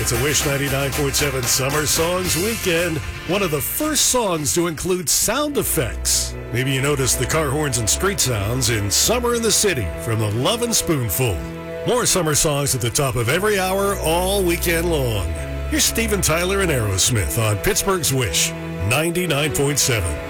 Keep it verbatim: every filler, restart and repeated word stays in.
It's a Wish ninety-nine point seven Summer Songs Weekend. One of the first songs to include sound effects. Maybe you noticed the car horns and street sounds in Summer in the City from the Lovin' Spoonful. More summer songs at the top of every hour all weekend long. Here's Steven Tyler and Aerosmith on Pittsburgh's Wish ninety-nine point seven.